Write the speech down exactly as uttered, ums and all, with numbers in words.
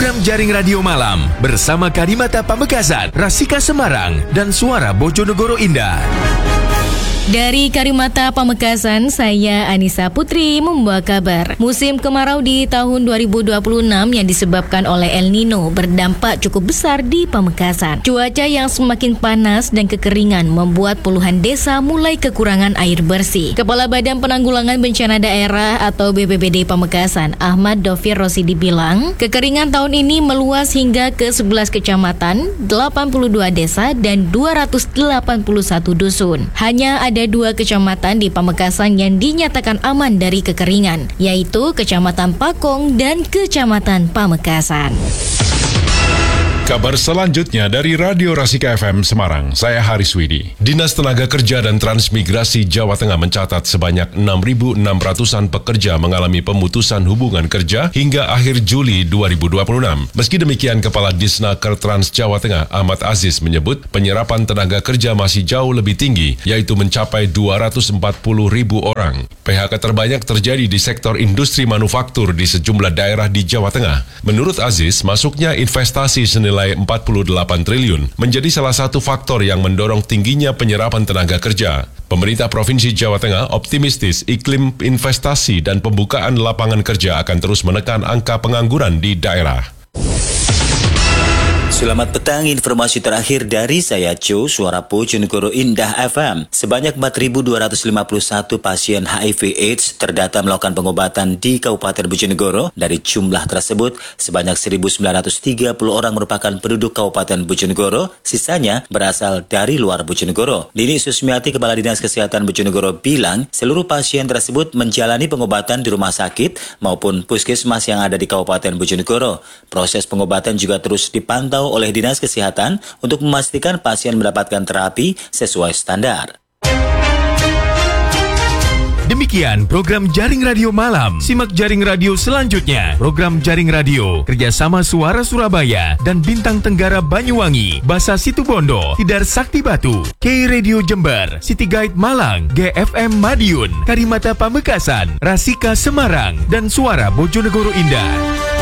Program Jaring Radio Malam bersama Karimata Pamekasan, Rasika Semarang, dan Suara Bojonegoro Indah. Dari Karimata Pamekasan, saya Anissa Putri membawa kabar. Musim kemarau di tahun dua ribu dua puluh enam yang disebabkan oleh El Nino berdampak cukup besar di Pamekasan. Cuaca yang semakin panas dan kekeringan membuat puluhan desa mulai kekurangan air bersih. Kepala Badan Penanggulangan Bencana Daerah atau B P B D Pamekasan, Ahmad Dovir Rosidi bilang, kekeringan tahun ini meluas hingga ke sebelas kecamatan, delapan puluh dua desa, dan dua ratus delapan puluh satu dusun. Hanya ada Ada dua kecamatan di Pamekasan yang dinyatakan aman dari kekeringan, yaitu Kecamatan Pakong dan Kecamatan Pamekasan. Kabar selanjutnya dari Radio Rasika F M Semarang, saya Haris Widi. Dinas Tenaga Kerja dan Transmigrasi Jawa Tengah mencatat sebanyak enam ribu enam ratusan pekerja mengalami pemutusan hubungan kerja hingga akhir Juli dua ribu dua puluh enam. Meski demikian, Kepala Disnaker Trans Jawa Tengah Ahmad Aziz menyebut penyerapan tenaga kerja masih jauh lebih tinggi, yaitu mencapai dua ratus empat puluh ribu orang. P H K terbanyak terjadi di sektor industri manufaktur di sejumlah daerah di Jawa Tengah. Menurut Aziz, masuknya investasi senilai nilai empat puluh delapan triliun menjadi salah satu faktor yang mendorong tingginya penyerapan tenaga kerja. Pemerintah Provinsi Jawa Tengah optimistis iklim investasi dan pembukaan lapangan kerja akan terus menekan angka pengangguran di daerah. Selamat petang, informasi terakhir dari saya Jo, Suara Bojonegoro Indah F M. Sebanyak empat ribu dua ratus lima puluh satu pasien H I V AIDS terdata melakukan pengobatan di Kabupaten Bojonegoro. Dari jumlah tersebut, sebanyak seribu sembilan ratus tiga puluh orang merupakan penduduk Kabupaten Bojonegoro, sisanya berasal dari luar Bojonegoro. Nini Susmiati, Kepala Dinas Kesehatan Bojonegoro bilang, seluruh pasien tersebut menjalani pengobatan di rumah sakit maupun puskesmas yang ada di Kabupaten Bojonegoro. Proses pengobatan juga terus dipantau oleh Dinas Kesehatan untuk memastikan pasien mendapatkan terapi sesuai standar. Demikian program Jaring Radio Malam. Simak Jaring Radio selanjutnya. Program Jaring Radio kerjasama Suara Surabaya dan Bintang Tenggara Banyuwangi, Basa Situbondo, Tidar Sakti Batu, K Radio Jember, City Guide Malang, G F M Madiun, Karimata Pamekasan, Rasika Semarang, dan Suara Bojonegoro Indah.